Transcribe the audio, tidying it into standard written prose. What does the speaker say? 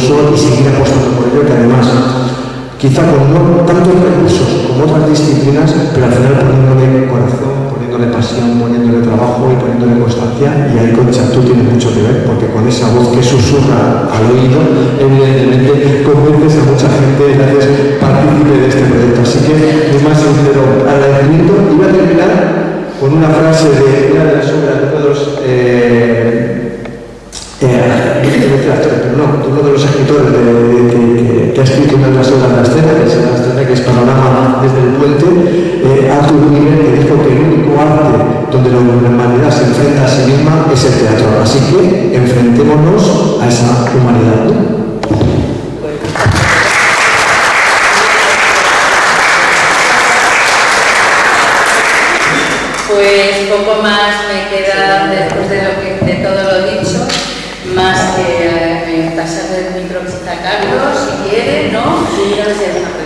uso y seguir apostando por ello, que además, quizá con no tantos recursos como otras disciplinas, pero al final poniéndole corazón, poniéndole pasión, poniéndole trabajo y poniéndole constancia, y ahí, Concha, tú tienes mucho que ver, porque con esa voz que susurra al oído, evidentemente convences a mucha gente y haces partícipe de este proyecto. Así que, mi más sincero agradecimiento. Y voy a terminar con una frase de una de las obras de todos uno de los escritores que ha escrito una de las obras de la escena, que es Panorama desde el puente, Arthur Miller, que dijo que el único arte donde la humanidad se enfrenta a sí misma es el teatro. Así que enfrentémonos a esa humanidad, ¿no? Pues poco más me queda después de todo lo dicho, más que pasar el micro a Carlos, si quiere, ¿no? Sí, gracias.